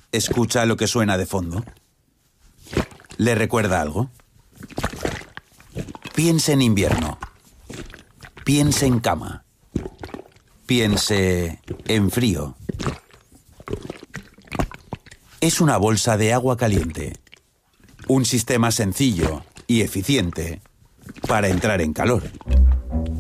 ¿Escucha lo que suena de fondo? ¿Le recuerda algo? Piense en invierno. Piense en cama. Piense en frío. Es una bolsa de agua caliente. Un sistema sencillo y eficiente para entrar en calor.